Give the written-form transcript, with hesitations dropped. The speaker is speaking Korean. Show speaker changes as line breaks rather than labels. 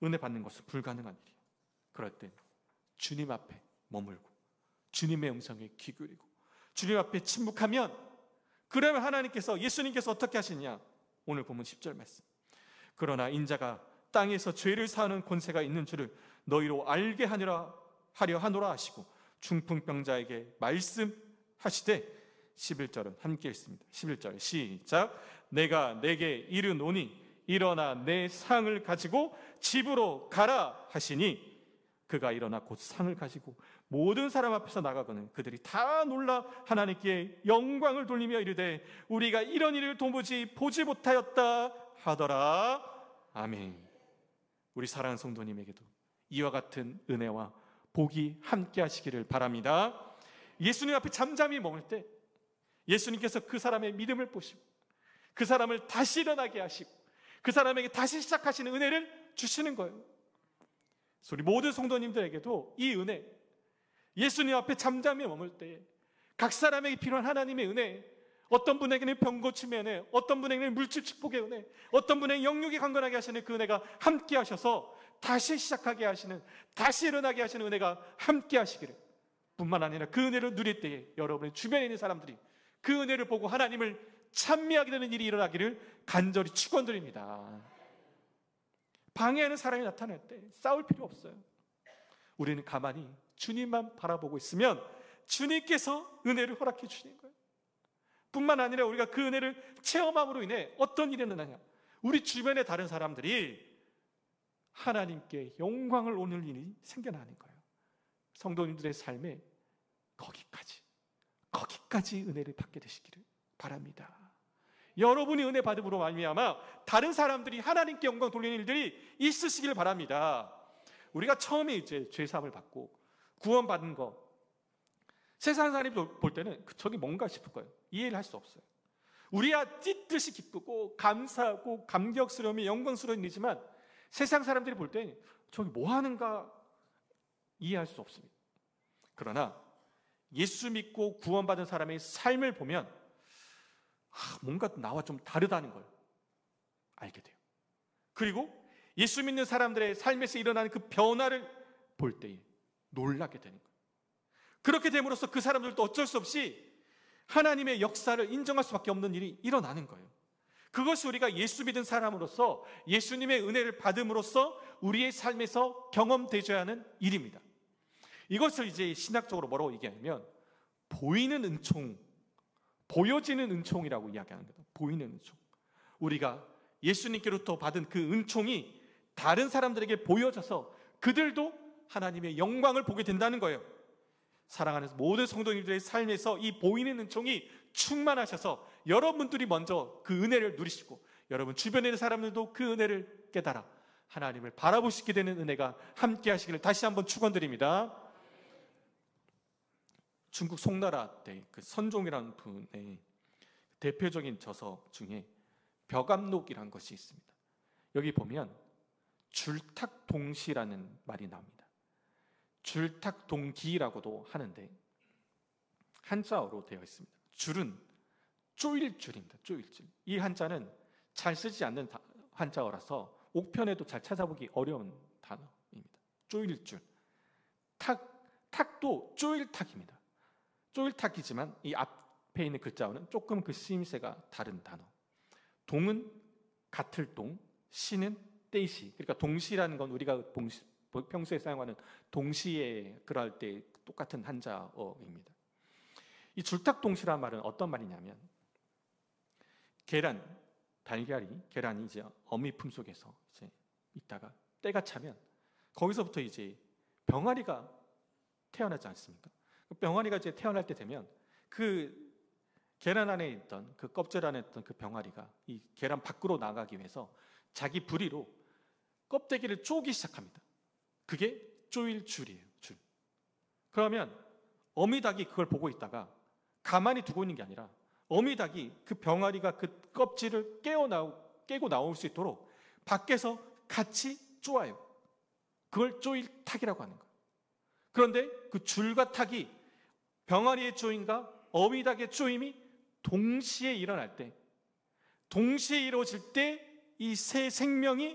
은혜 받는 것은 불가능한 일이에요. 그럴 땐 주님 앞에 머물고 주님의 음성에 귀 기울이고 주님 앞에 침묵하면, 그러면 하나님께서, 예수님께서 어떻게 하시냐? 오늘 보면 10절 말씀. 그러나 인자가 땅에서 죄를 사하는 권세가 있는 줄을 너희로 알게 하려 하노라 하시고 중풍병자에게 말씀하시되, 11절은 함께 읽습니다. 11절 시작. 내가 내게 이르노니 일어나 내 상을 가지고 집으로 가라 하시니 그가 일어나 곧 상을 가지고 모든 사람 앞에서 나가거늘 그들이 다 놀라 하나님께 영광을 돌리며 이르되 우리가 이런 일을 도무지 보지 못하였다 하더라. 아멘. 우리 사랑하는 성도님에게도 이와 같은 은혜와 복이 함께 하시기를 바랍니다. 예수님 앞에 잠잠히 머물 때 예수님께서 그 사람의 믿음을 보시고 그 사람을 다시 일어나게 하시고 그 사람에게 다시 시작하시는 은혜를 주시는 거예요. 우리 모든 성도님들에게도 이 은혜, 예수님 앞에 잠잠히 머물 때 각 사람에게 필요한 하나님의 은혜, 어떤 분에게는 병 고침의 은혜, 어떤 분에게는 물질 축복의 은혜, 어떤 분에게는 영육이 강건하게 하시는 그 은혜가 함께 하셔서 다시 시작하게 하시는, 다시 일어나게 하시는 은혜가 함께 하시기를, 뿐만 아니라 그 은혜를 누릴 때에 여러분의 주변에 있는 사람들이 그 은혜를 보고 하나님을 찬미하게 되는 일이 일어나기를 간절히 축원드립니다. 방해하는 사람이 나타날 때 싸울 필요 없어요. 우리는 가만히 주님만 바라보고 있으면 주님께서 은혜를 허락해 주시는 거예요. 뿐만 아니라 우리가 그 은혜를 체험함으로 인해 어떤 일이 일어나냐, 우리 주변의 다른 사람들이 하나님께 영광을 오는 일이 생겨나는 거예요. 성도님들의 삶에 거기까지 은혜를 받게 되시기를 바랍니다. 여러분이 은혜 받음으로 말미암아 다른 사람들이 하나님께 영광 돌리는 일들이 있으시기를 바랍니다. 우리가 처음에 이제 죄사함을 받고 구원받은 거, 세상 사람이 볼 때는 저게 뭔가 싶을 거예요. 이해를 할 수 없어요. 우리야 찢듯이 기쁘고 감사하고 감격스러움이 영광스러운 일이지만 세상 사람들이 볼 때는 저게 뭐 하는가 이해할 수 없습니다. 그러나 예수 믿고 구원받은 사람의 삶을 보면 뭔가 나와 좀 다르다는 걸 알게 돼요. 그리고 예수 믿는 사람들의 삶에서 일어나는 그 변화를 볼 때에 놀라게 되는 거예요. 그렇게 됨으로써 그 사람들도 어쩔 수 없이 하나님의 역사를 인정할 수밖에 없는 일이 일어나는 거예요. 그것이 우리가 예수 믿은 사람으로서 예수님의 은혜를 받음으로써 우리의 삶에서 경험되어야 하는 일입니다. 이것을 이제 신학적으로 뭐라고 얘기하냐면 보이는 은총, 보여지는 은총이라고 이야기하는 거예요. 보이는 은총. 우리가 예수님께로부터 받은 그 은총이 다른 사람들에게 보여져서 그들도 하나님의 영광을 보게 된다는 거예요. 사랑하는 모든 성도님들의 삶에서 이 보이는 은총이 충만하셔서 여러분들이 먼저 그 은혜를 누리시고 여러분 주변에 있는 사람들도 그 은혜를 깨달아 하나님을 바라볼 수 있게 되는 은혜가 함께 하시기를 다시 한번 축원드립니다. 중국 송나라 때 그 선종이라는 분의 대표적인 저서 중에 벽암록이라는 것이 있습니다. 여기 보면 줄탁동시라는 말이 나옵니다. 줄탁동기라고도 하는데 한자어로 되어 있습니다. 줄은 쪼일줄입니다. 쪼일줄. 이 한자는 잘 쓰지 않는 한자어라서 옥편에도 잘 찾아보기 어려운 단어입니다. 쪼일줄. 탁도 쪼일탁입니다. 쪼일탁이지만 이 앞에 있는 글자어는 조금 그 쓰임새가 다른 단어. 동은 같을 동, 시는 떼시. 그러니까 동시라는 건 우리가 평소에 사용하는 동시에 그럴 때 똑같은 한자어입니다. 이 줄탁동시라는 말은 어떤 말이냐면 계란이 이제 어미 품속에서 이제 있다가 때가 차면 거기서부터 이제 병아리가 태어나지 않습니까? 병아리가 이제 태어날 때 되면 그 계란 안에 있던 그 껍질 안에 있던 그 병아리가 이 계란 밖으로 나가기 위해서 자기 부리로 껍데기를 쪼기 시작합니다. 그게 쪼일 줄이에요. 줄. 그러면 어미닭이 그걸 보고 있다가 가만히 두고 있는 게 아니라 어미닭이 그 병아리가 그 껍질을 깨고 나올 수 있도록 밖에서 같이 쪼아요. 그걸 쪼일탁이라고 하는 거예요. 그런데 그 줄과 탁이 병아리의 쪼임과 어미닭의 쪼임이 동시에 일어날 때, 동시에 이루어질 때 이 새 생명이